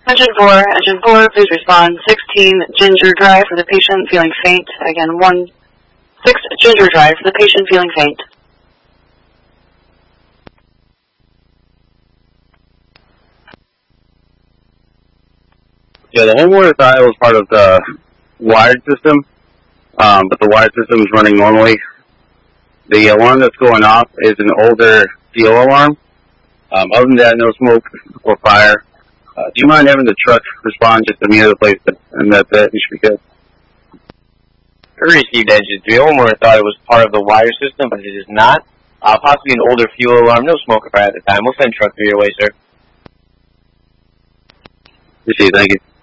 Engine 4, please respond. 16 Ginger Drive for the patient feeling faint. Again, 16 Ginger Drive for the patient feeling faint. Yeah, the homeowner thought it was part of the wired system, but the wired system is running normally. The alarm that's going off is an older fuel alarm. Other than that, no smoke or fire. Do you mind having the truck respond just to me to the place, and that's it? You should be good. Received engine 3. Homeowner thought it was part of the wire system, but it is not. Possibly an older fuel alarm. No smoke or fire at the time. We'll send truck 3 your way, sir. Thank you.